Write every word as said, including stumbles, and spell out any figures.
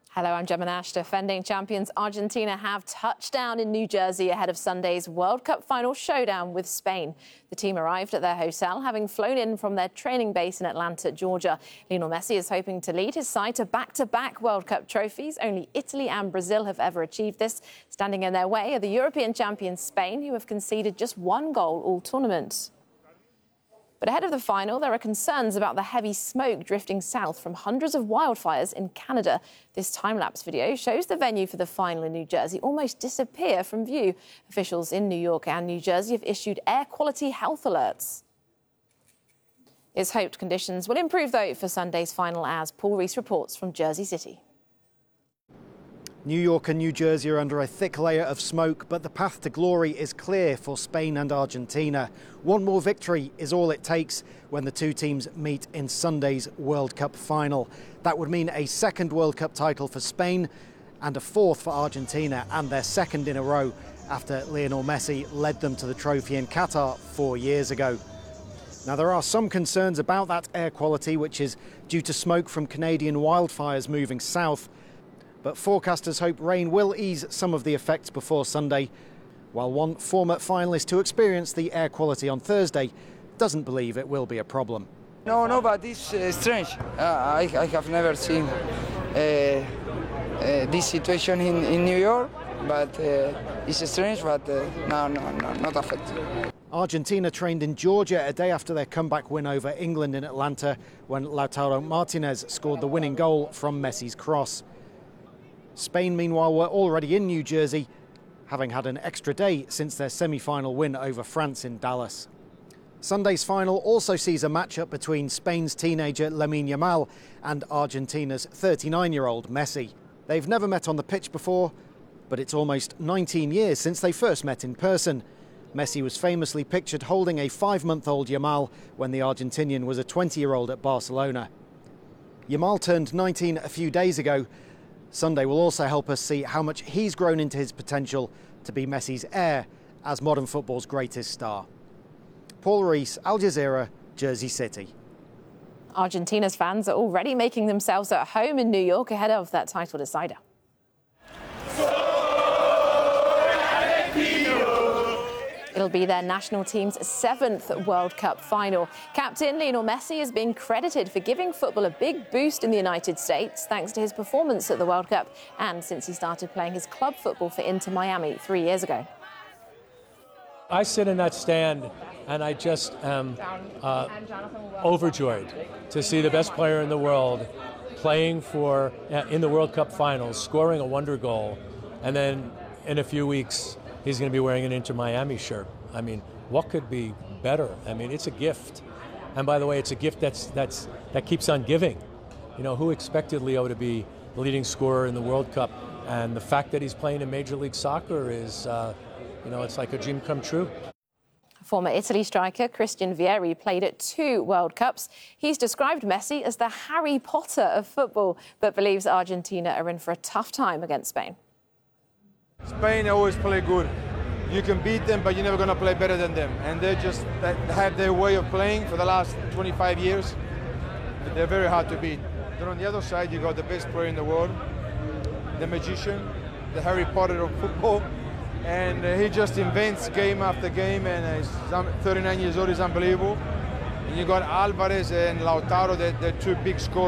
Hello, I'm Gemma Nash. Defending champions Argentina have touched down in New Jersey ahead of Sunday's World Cup final showdown with Spain. The team arrived at their hotel, having flown in from their training base in Atlanta, Georgia. Lionel Messi is hoping to lead his side to back-to-back World Cup trophies. Only Italy and Brazil have ever achieved this. Standing in their way are the European champions Spain, who have conceded just one goal all tournament. But ahead of the final, there are concerns about the heavy smoke drifting south from hundreds of wildfires in Canada. This time-lapse video shows the venue for the final in New Jersey almost disappear from view. Officials in New York and New Jersey have issued air quality health alerts. It's hoped conditions will improve, though, for Sunday's final, as Paul Rees reports from Jersey City. New York and New Jersey are under a thick layer of smoke, but the path to glory is clear for Spain and Argentina. One more victory is all it takes when the two teams meet in Sunday's World Cup final. That would mean a second World Cup title for Spain and a fourth for Argentina, and their second in a row after Lionel Messi led them to the trophy in Qatar four years ago. Now, there are some concerns about that air quality, which is due to smoke from Canadian wildfires moving south. But forecasters hope rain will ease some of the effects before Sunday, while one former finalist who experienced the air quality on Thursday doesn't believe it will be a problem. No, no, but it's uh, strange. Uh, I, I have never seen uh, uh, this situation in, in New York, but uh, it's strange, but uh, no, no, no, not affected. Argentina trained in Georgia a day after their comeback win over England in Atlanta, when Lautaro Martinez scored the winning goal from Messi's cross. Spain, meanwhile, were already in New Jersey, having had an extra day since their semi-final win over France in Dallas. Sunday's final also sees a matchup between Spain's teenager Lamine Yamal and Argentina's thirty-nine-year-old Messi. They've never met on the pitch before, but it's almost nineteen years since they first met in person. Messi was famously pictured holding a five-month-old Yamal when the Argentinian was a twenty-year-old at Barcelona. Yamal turned nineteen a few days ago. Sunday will also help us see how much he's grown into his potential to be Messi's heir as modern football's greatest star. Paul Rees, Al Jazeera, Jersey City. Argentina's fans are already making themselves at home in New York ahead of that title decider. It'll be their national team's seventh World Cup final. Captain Lionel Messi has been credited for giving football a big boost in the United States thanks to his performance at the World Cup and since he started playing his club football for Inter Miami three years ago. I sit in that stand and I just am uh, overjoyed to see the best player in the world playing for uh, in the World Cup finals, scoring a wonder goal, and then in a few weeks he's going to be wearing an Inter Miami shirt. I mean, what could be better? I mean, it's a gift. And by the way, it's a gift that's that's that keeps on giving. You know, who expected Leo to be the leading scorer in the World Cup? And the fact that he's playing in Major League Soccer is, uh, you know, it's like a dream come true. Former Italy striker Christian Vieri played at two World Cups. He's described Messi as the Harry Potter of football, but believes Argentina are in for a tough time against Spain. Spain always play good. You can beat them, but you're never going to play better than them. And they just they have their way of playing for the last twenty-five years. They're very hard to beat. Then on the other side, you got the best player in the world, the magician, the Harry Potter of football. And uh, he just invents game after game, and uh, he's thirty-nine years old, is unbelievable. And you got Alvarez and Lautaro, they're, they're two big scorers.